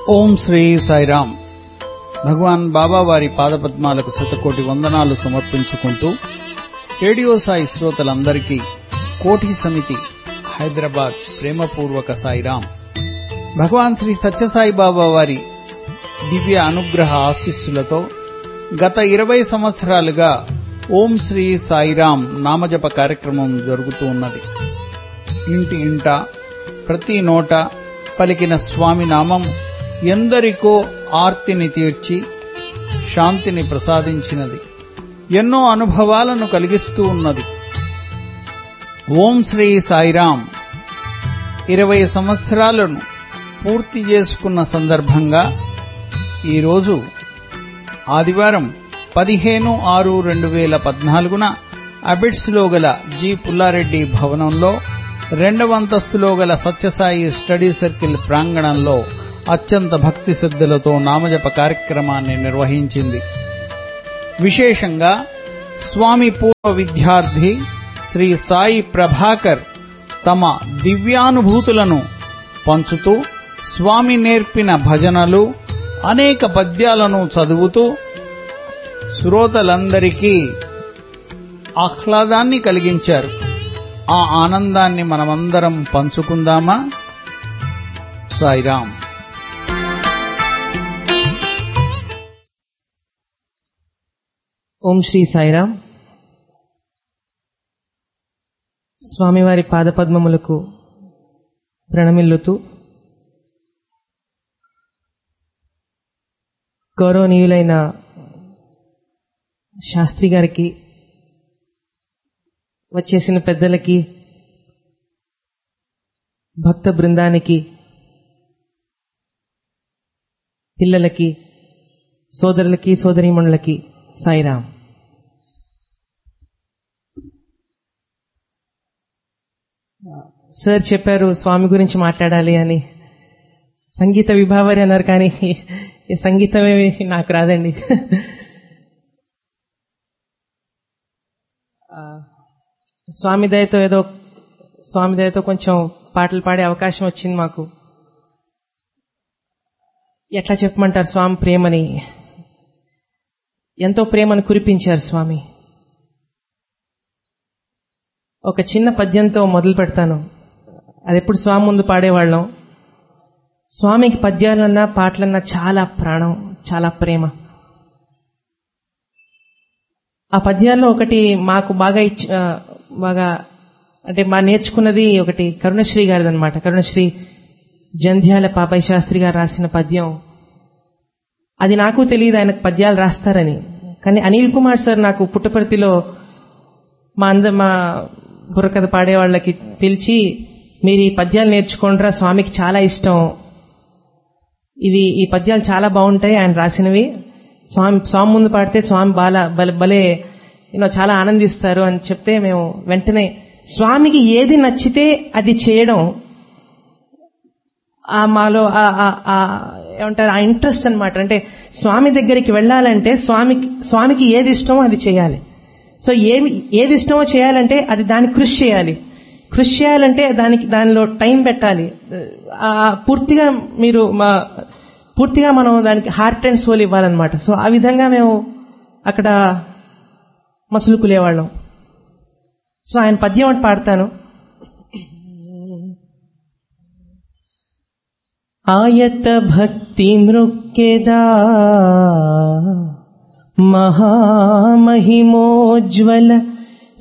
ఓం శ్రీ సాయిరాం. భగవాన్ బాబా వారి పాదపద్మాలకు శతకోటి వందనాలు సమర్పించుకుంటూ రేడియో సాయి శ్రోతలందరికీ కోటి సమితి హైదరాబాద్ ప్రేమపూర్వక సాయిరాం. భగవాన్ శ్రీ సత్యసాయి బాబా వారి దివ్య అనుగ్రహ ఆశీస్సులతో గత 20 సంవత్సరాలుగా ఓం శ్రీ సాయిరాం నామజప కార్యక్రమం జరుగుతూ ఉన్నది. ఇంటి ఇంట ప్రతి నోట పలికిన స్వామి నామం ఎందరికో ఆర్తిని తీర్చి శాంతిని ప్రసాదించినది. ఎన్నో అనుభవాలను కలిగిస్తూ ఉన్నది. ఓం శ్రీ సాయిరాం 20 సంవత్సరాలను పూర్తి చేసుకున్న సందర్భంగా ఈరోజు ఆదివారం 15/6/2014 అబిడ్స్లో గల జి పుల్లారెడ్డి భవనంలో 2వ అంతస్తులో గల సత్యసాయి స్టడీ సర్కిల్ ప్రాంగణంలో అత్యంత భక్తి శ్రద్ధలతో నామజప కార్యక్రమాన్ని నిర్వహించింది. విశేషంగా స్వామి పూర్వ విద్యార్థి శ్రీ సాయి ప్రభాకర్ తమ దివ్యానుభూతులను పంచుతూ స్వామి నేర్పిన భజనలు అనేక పద్యాలను చదువుతూ శ్రోతలందరికీ ఆహ్లాదాన్ని కలిగించారు. ఆ ఆనందాన్ని మనమందరం పంచుకుందామా? సాయిరాం. ఓం శ్రీ సాయిరాం. స్వామివారి పాదపద్మములకు ప్రణమిల్లుతూ గౌరవనీయులైన శాస్త్రి గారికి, వచ్చేసిన పెద్దలకి, భక్త బృందానికి, పిల్లలకి, సోదరులకి, సోదరీమణులకి సాయిరాం. సార్ చెప్పారు స్వామి గురించి మాట్లాడాలి అని. సంగీత విభావరి అన్నారు, కానీ సంగీతమే నాకు రాదండి. స్వామి దయతో కొంచెం పాటలు పాడే అవకాశం వచ్చింది మాకు. ఎట్లా చెప్పమంటారు స్వామి ప్రేమని? ఎంతో ప్రేమను కురిపించారు స్వామి. ఒక చిన్న పద్యంతో మొదలు పెడతాను. అది ఎప్పుడు స్వామి ముందు పాడేవాళ్ళం. స్వామికి పద్యాలన్నా పాటలన్నా చాలా ప్రాణం, చాలా ప్రేమ. ఆ పద్యాల్లో ఒకటి మాకు బాగా అంటే మా నేర్చుకున్నది ఒకటి కరుణశ్రీ గారిది అనమాట. కరుణశ్రీ జంధ్యాల పాపయ్య శాస్త్రి గారు రాసిన పద్యం. అది నాకు తెలియదు ఆయనకు పద్యాలు రాస్తారని. కానీ అనిల్ కుమార్ సార్ నాకు పుట్టపర్తిలో మా బుర్రకథ పాడే వాళ్ళకి పిలిచి, మీరు ఈ పద్యాలు నేర్చుకోండిరా, స్వామికి చాలా ఇష్టం, ఈ పద్యాలు చాలా బాగుంటాయి ఆయన రాసినవి, స్వామి ముందు పాడితే స్వామి భలే చాలా ఆనందిస్తారు అని చెప్తే, మేము వెంటనే స్వామికి ఏది నచ్చితే అది చేయడం, మాలో ఏమంటారు ఆ ఇంట్రెస్ట్ అనమాట. అంటే స్వామి దగ్గరికి వెళ్ళాలంటే స్వామికి ఏది ఇష్టమో అది చేయాలి. సో ఏది ఇష్టమో చేయాలంటే అది దానికి కృషి చేయాలి. కృషి చేయాలంటే దానిలో టైం పెట్టాలి. పూర్తిగా మనం దానికి హార్ట్ అండ్ సోల్ ఇవ్వాలన్నమాట. సో ఆ విధంగా మేము అక్కడ మసులుకులేవాళ్ళం. సో ఆయన పద్యం ఒకటి పాడతాను. ఆయత భక్తి మృక్కెదా మహామహిమోజ్వల